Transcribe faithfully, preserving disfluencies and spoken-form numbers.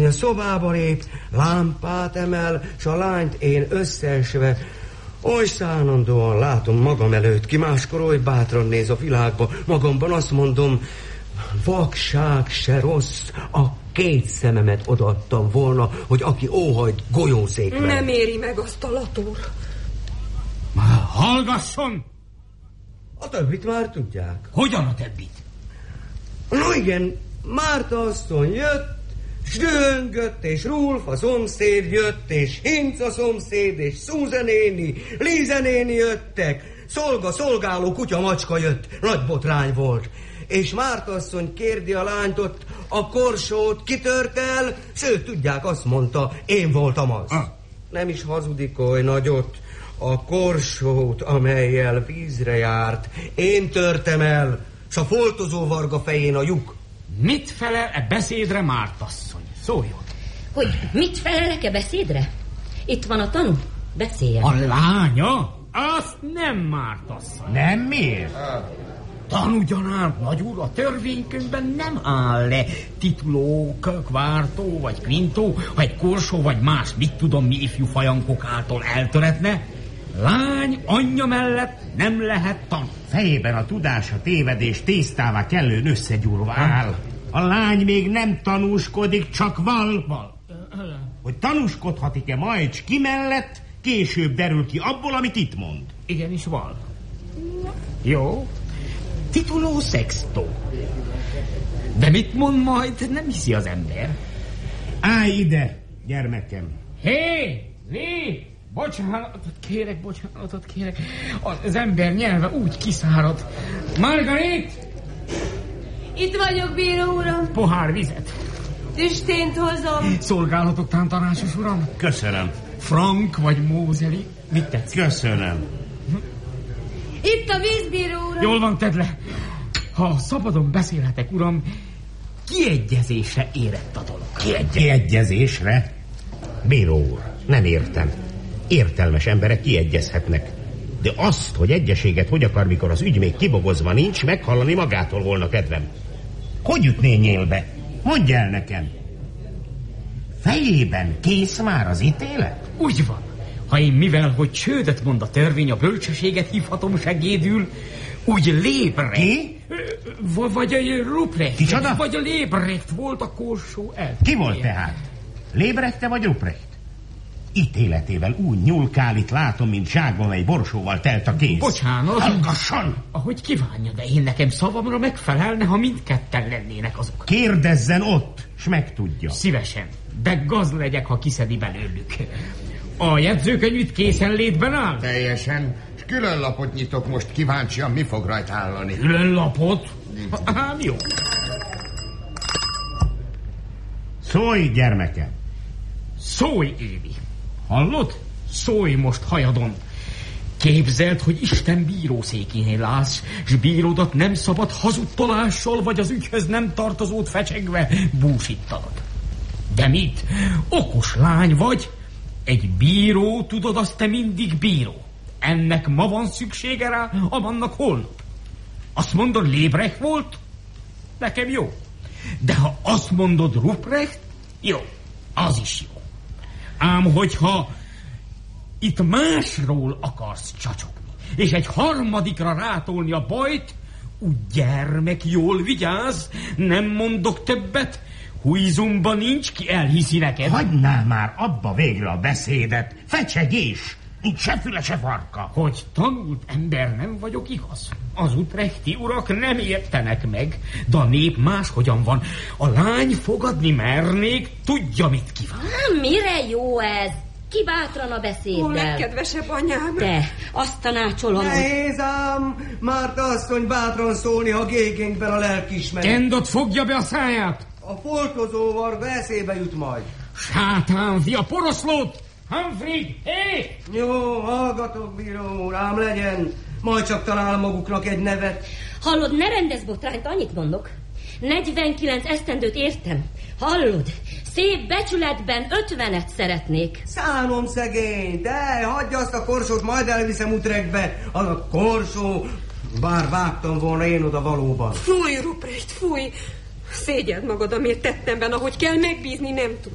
a szobába lép, lámpát emel, s a lányt én összeesve oly szánandóan látom magam előtt, ki máskor oly bátran néz a világba. Magamban azt mondom, vakság se rossz, a két szememet odaadtam volna, hogy aki óhajt golyószékre. Nem éri meg azt a Lator. Hallgasson! A többit már tudják. Hogyan a többit? No igen, Márta asszony jött, s dühöngött, és Rulf a szomszéd jött, és Hinc a szomszéd, és Suze néni, Lize néni jöttek. Szolga, szolgáló, kutya, macska jött. Nagy botrány volt. És Márta asszony kérdi a lányt ott, a korsót kitört el, sőt, tudják, azt mondta, én voltam az. Ah. Nem is hazudik oly nagyot. A korsót, amellyel vízre járt, én törtem el, s a foltozó varga fején a lyuk. Mit felel e beszédre, Mártasszony? Szóljon. Hogy mit felelek-e beszédre? Itt van a tanú, beszéljen. A lánya? Azt nem, Mártasszony. Nem, miért? Tanúgyanán, nagyúr, a törvénykönyvben nem áll le tituló, kvártó vagy kvintó, ha egy korsó vagy más, mit tudom mi ifjú fajankok által eltöretne, lány anyja mellett nem lehet tanú. Fejében a tudás, a tévedés tésztává kellőn összegyúrva áll. A lány még nem tanúskodik, csak val. val. Hogy tanúskodhatik-e majd, s ki mellett, később derül ki abból, amit itt mond. Igenis val. Jó. Tituló sextó. De mit mond majd, nem hiszi az ember. Állj ide, gyermekem. Hé, Lé, bocsánatot kérek, bocsánatot kérek. Az ember nyelve úgy kiszárad. Margarit! Itt vagyok, bíró uram. Pohár vizet. Tüstént hozom. Szolgálatok tán, tanácsos uram? Köszönöm. Frank vagy Mózeli? Mit tetszik? Köszönöm. Itt a víz, bíró uram. Jól van, tedd le. Ha szabadon beszélhetek, uram, kiegyezésre érett a dolog. Kiegyezésre? Kiegyezésre? Bíró úr, nem értem. Értelmes emberek kiegyezhetnek. De azt, hogy egyeséget hogy akar, mikor az ügy még kibogozva nincs, meghallani magától volna kedvem. Hogy ütné nyélbe? Mondj el nekem. Fejében kész már az ítélet? Úgy van. Ha én mivel, hogy csődet mond a törvény, a bölcsességet hívhatom segédül, úgy Lébrecht. Ki? Vagy a Ruprecht. Kicsoda? Vagy a Lébrecht volt a korsó el. Ki volt tehát? Lébrechte vagy Ruprecht? Ítéletével úgy nyúlkál, itt látom, mint zsákban, mely borsóval telt a kéz. Bocsánat. Hallgasson! Ahogy kívánja, de én nekem szavamra megfelelne, ha mindketten lennének azok. Kérdezzen ott, s megtudja. Szívesen, de gaz legyek, ha kiszedi belőlük. A jegyzőkönyvit készen létben áll? Teljesen. És külön lapot nyitok most, kíváncsian mi fog rajta állani. Külön lapot? Hát jó. Szólj, gyermekem. Szólj, Évi. Hallod? Szólj most hajadon. Képzeld, hogy Isten bírószékénél állsz, s bíródat nem szabad hazudtolással vagy az ügyhöz nem tartozót fecsegve búsítanod. De mit? Okos lány vagy? Egy bíró, tudod, azt te mindig bíró. Ennek ma van szüksége rá, amannak holnap. Azt mondod, Lébrecht volt? Nekem jó. De ha azt mondod, Ruprecht, jó, az is jó. Ám hogyha itt másról akarsz csacsogni, és egy harmadikra rátolni a bajt, úgy gyermek, jól vigyázz, nem mondok többet, hújzumba nincs, ki elhiszi neked. Hagynál már abba végre a beszédet, fecsegés, nincs se füle, se farka. Hogy tanult ember nem vagyok, igaz? Az utrechti urak nem értenek meg, de a nép máshogyan van. A lány fogadni mernék, tudja, mit kíván. Mire jó ez? Ki bátran a beszéddel? Ó, legkedvesebb anyám. Te, azt tanácsolom. Nehéz ám, Márta asszony bátran szólni, ha gégénkben a lelkiismeret. Kendot fogja be a száját. A foltozó varga eszébe jut majd. Sátán, fia, poroszlót! Humphrey, hé! Jó, hallgatok, bíró úr, ám legyen. Majd csak talál maguknak egy nevet. Hallod, ne rendezz botrányt, annyit mondok. negyvenkilenc esztendőt értem. Hallod? Szép becsületben ötvenet szeretnék. Szánom szegény, de hagyja azt a korsót, majd elviszem Utrechtbe. Az a korsó, bár vágtam volna én oda valóban. Fúj, Ruprecht, fúj! Szégyeld magad, amiért tettem benne, ahogy kell, megbízni nem tud.